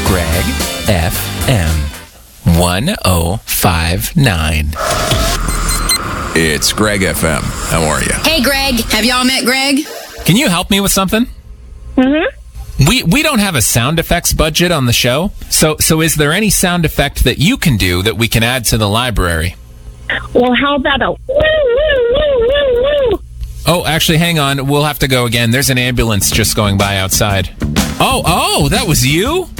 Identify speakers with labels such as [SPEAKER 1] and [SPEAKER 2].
[SPEAKER 1] Greg FM 1059.
[SPEAKER 2] It's Greg FM. How are you?
[SPEAKER 3] Hey, Greg. Have y'all met Greg?
[SPEAKER 1] Can you help me with something? We don't have a sound effects budget on the show, so is there any sound effect that you can do that we can add to the library?
[SPEAKER 4] Well, how about a woo, woo, woo, woo, woo?
[SPEAKER 1] Oh, actually, hang on. We'll have to go again. There's an ambulance just going by outside. Oh, that was you?